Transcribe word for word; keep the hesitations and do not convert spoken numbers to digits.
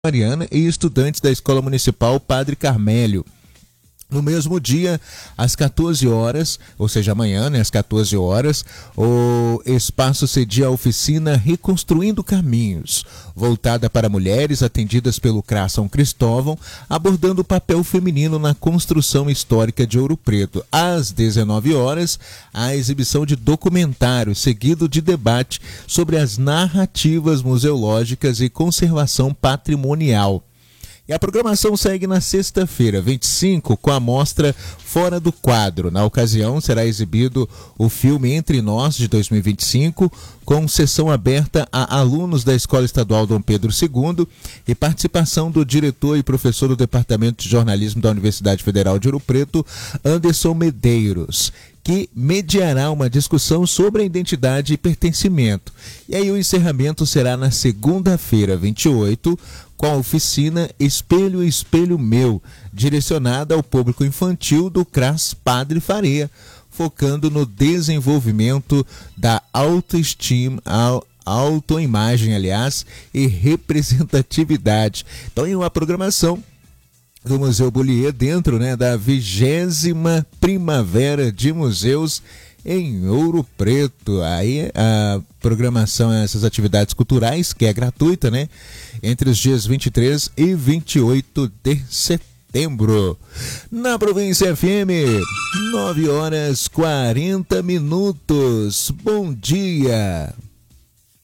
Mariana e estudantes da Escola Municipal Padre Carmélio. No mesmo dia, às quatorze horas, ou seja, amanhã, né, às quatorze horas, o espaço cedia a oficina Reconstruindo Caminhos, voltada para mulheres atendidas pelo C R A São Cristóvão, abordando o papel feminino na construção histórica de Ouro Preto. Às dezenove horas, a exibição de documentário, seguido de debate sobre as narrativas museológicas e conservação patrimonial. E a programação segue na sexta-feira, vinte e cinco, com a mostra Fora do Quadro. Na ocasião, será exibido o filme Entre Nós, de dois mil e vinte e cinco, com sessão aberta a alunos da Escola Estadual Dom Pedro segundo e participação do diretor e professor do Departamento de Jornalismo da Universidade Federal de Ouro Preto, Anderson Medeiros, que mediará uma discussão sobre a identidade e pertencimento. E aí o encerramento será na segunda-feira, vinte e oito, com a oficina Espelho, Espelho Meu, direcionada ao público infantil do C R A S Padre Faria, focando no desenvolvimento da autoestima, autoimagem, aliás, e representatividade. Então, em uma programação do Museu Bullier, dentro, né, da vigésima Primavera de Museus em Ouro Preto. Aí a programação, essas atividades culturais, que é gratuita, né, entre os dias vinte e três e vinte e oito de setembro. Na Província F M, nove horas e quarenta minutos. Bom dia!